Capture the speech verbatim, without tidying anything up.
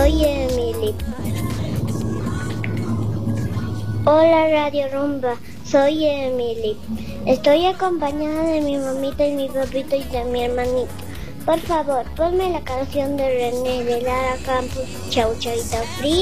soy Emily. Hola Radio Rumba, soy Emily. Estoy acompañada de mi mamita y mi papito y de mi hermanito. Por favor, ponme la canción de René de Lara Campos. Chau, chavita fría.